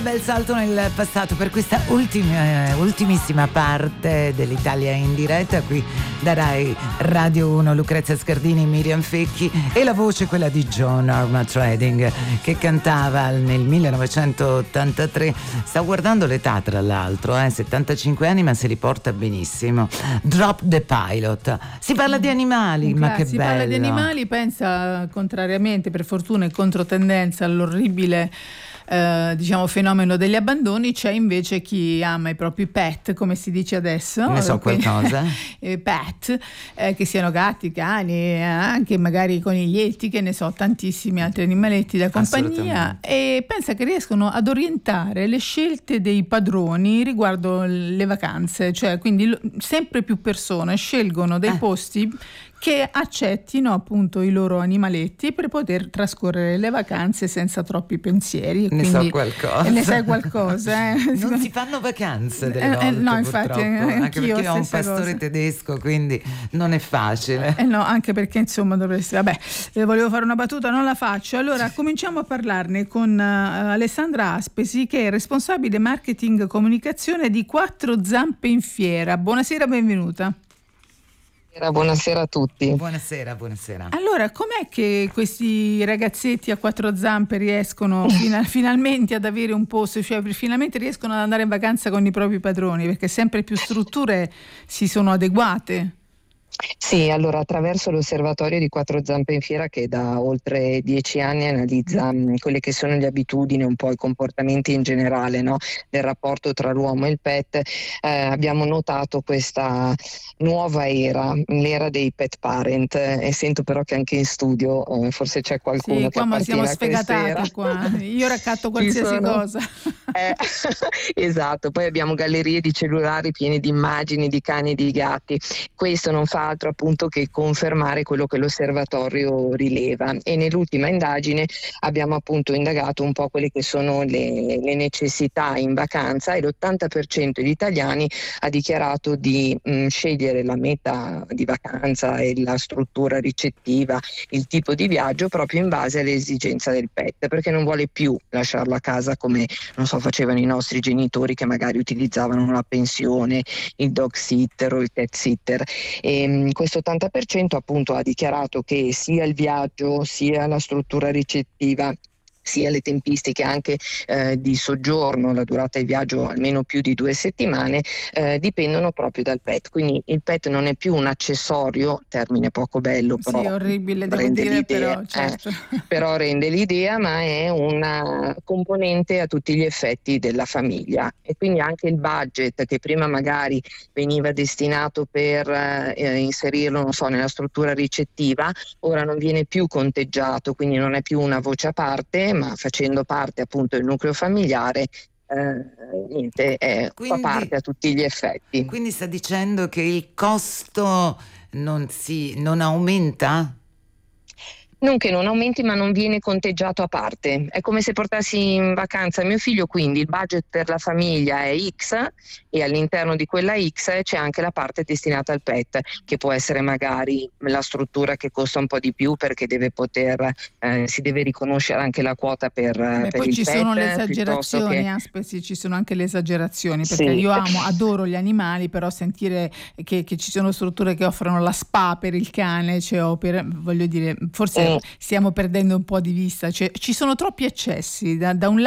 bel salto nel passato per questa ultimissima parte dell'Italia in diretta qui da Rai Radio 1. Lucrezia Scardini, Miriam Fecchi e la voce quella di John Armatrading che cantava nel 1983. Sta guardando l'età tra l'altro, 75 anni, ma se li porta benissimo. Drop the Pilot. Si parla di animali, ma che si bello. Parla di animali, pensa contrariamente, per fortuna, in controtendenza all'orribile fenomeno degli abbandoni, c'è invece chi ama i propri pet, come si dice adesso. Ne so qualcosa. Pet, che siano gatti, cani, anche magari coniglietti, che ne so, tantissimi altri animaletti da compagnia, e pensa che riescono ad orientare le scelte dei padroni riguardo le vacanze, cioè quindi sempre più persone scelgono dei posti che accettino appunto i loro animaletti per poter trascorrere le vacanze senza troppi pensieri. Ne so qualcosa. Ne sai qualcosa? Non si fanno vacanze delle volte, no, infatti, anche perché io ho un pastore cosa. Tedesco, quindi non è facile. No, anche perché insomma dovresti... Vabbè, volevo fare una battuta, non la faccio. Allora, cominciamo a parlarne con Alessandra Aspesi, che è responsabile marketing comunicazione di Quattro Zampe in Fiera. Buonasera, benvenuta. Buonasera a tutti. Buonasera. Allora, com'è che questi ragazzetti a quattro zampe riescono finalmente ad avere un posto, cioè finalmente riescono ad andare in vacanza con i propri padroni, perché sempre più strutture si sono adeguate? Sì, allora attraverso l'osservatorio di Quattro Zampe in Fiera, che da oltre 10 anni analizza quelle che sono le abitudini, un po' i comportamenti in generale, no? Del rapporto tra l'uomo e il pet, abbiamo notato questa nuova era, l'era dei pet parent, e sento però che anche in studio forse c'è qualcuno che qua appartiene siamo a sfegatate qua. Io raccatto qualsiasi cosa. Esatto, poi abbiamo gallerie di cellulari piene di immagini di cani e di gatti. Questo non fa altro appunto che confermare quello che l'osservatorio rileva, e nell'ultima indagine abbiamo appunto indagato un po' quelle che sono le necessità in vacanza, e l'80% degli italiani ha dichiarato di scegliere la meta di vacanza e la struttura ricettiva, il tipo di viaggio proprio in base alle esigenze del pet, perché non vuole più lasciarlo a casa come, non so, facevano i nostri genitori, che magari utilizzavano la pensione, il dog sitter o il cat sitter. E questo 80% appunto ha dichiarato che sia il viaggio, sia la struttura ricettiva, sia le tempistiche anche di soggiorno, la durata del viaggio almeno più di 2 settimane, dipendono proprio dal pet. Quindi il pet non è più un accessorio, termine poco bello, però sì, orribile, devo rende dire, l'idea, però, certo. Però rende l'idea, ma è una componente a tutti gli effetti della famiglia. E quindi anche il budget, che prima magari veniva destinato per inserirlo, non so, nella struttura ricettiva, ora non viene più conteggiato, quindi non è più una voce a parte, ma facendo parte appunto del nucleo familiare, fa parte a tutti gli effetti. Quindi sta dicendo che il costo non aumenta? Non che non aumenti, ma non viene conteggiato a parte. È come se portassi in vacanza mio figlio, quindi il budget per la famiglia è X, e all'interno di quella X c'è anche la parte destinata al pet, che può essere magari la struttura che costa un po' di più, perché deve si deve riconoscere anche la quota per il pet. Poi ci sono le esagerazioni, Aspesi, ci sono anche le esagerazioni, perché sì. Io adoro gli animali, però sentire che ci sono strutture che offrono la spa per il cane, cioè, voglio dire, forse stiamo perdendo un po' di vista, cioè, ci sono troppi eccessi da un